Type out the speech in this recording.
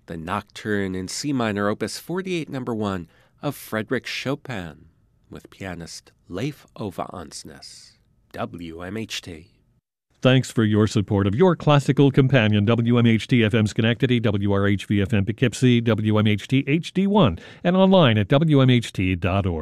the Nocturne in C minor, Opus 48, number 1 of Frédéric Chopin, with pianist Leif Ove Ansnes. WMHT. Thanks for your support of your classical companion, WMHT FM Schenectady, WRHV FM Poughkeepsie, WMHT HD1, and online at WMHT.org.